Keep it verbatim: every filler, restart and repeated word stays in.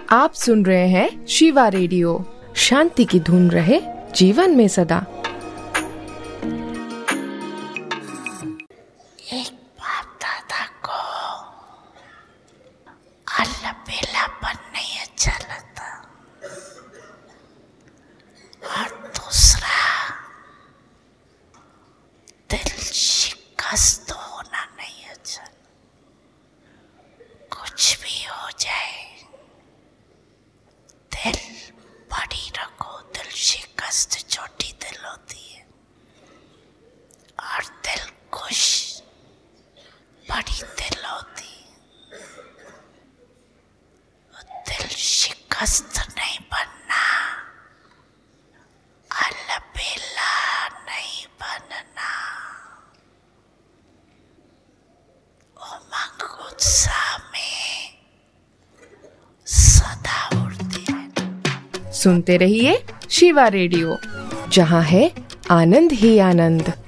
आप सुन रहे हैं शिवा रेडियो। शांति की धुन रहे जीवन में सदा। एक बाप दादा को अलबेलापन नहीं अच्छा लगता और दूसरा दिल शिकस्त होना नहीं अच्छा। कुछ भी हो जाए दिल बड़ी रखो, दिल शिकस्त छोटी दिल होती है और दिल खुश बड़ी दिल होती है। दिल शिकस्त नहीं बनना, अलबेला नहीं बनना, उमंग उत्साह में सदा उड़ती रहना। सुनते रहिए शिवा रेडियो, जहाँ है आनंद ही आनंद।